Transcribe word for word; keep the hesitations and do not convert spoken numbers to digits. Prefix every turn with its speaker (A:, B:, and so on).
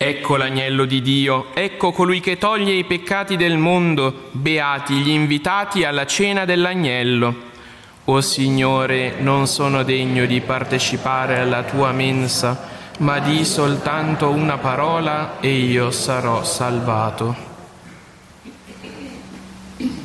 A: Ecco l'agnello di Dio, ecco colui che toglie i peccati del mondo, beati gli invitati alla cena dell'agnello. O Signore, non sono degno di partecipare alla tua mensa, ma di soltanto una parola e io sarò salvato.